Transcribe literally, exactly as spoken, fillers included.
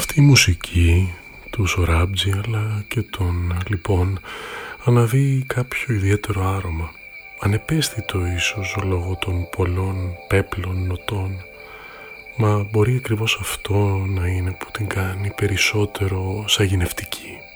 Αυτή η μουσική του Σοράμπτζη αλλά και των λοιπόν αναδύει κάποιο ιδιαίτερο άρωμα, ανεπαίσθητο ίσως λόγω των πολλών πέπλων νοτών, μα μπορεί ακριβώς αυτό να είναι που την κάνει περισσότερο σαγηνευτική.